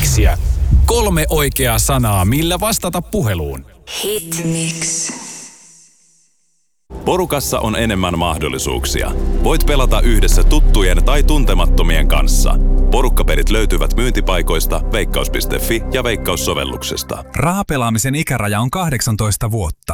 Hitmixiä. 3 oikeaa sanaa, millä vastata puheluun. Hitmix. Porukassa on enemmän mahdollisuuksia. Voit pelata yhdessä tuttujen tai tuntemattomien kanssa. Porukkapelit löytyvät myyntipaikoista, veikkaus.fi ja Veikkaus-sovelluksesta. Rahapelaamisen ikäraja on 18 vuotta.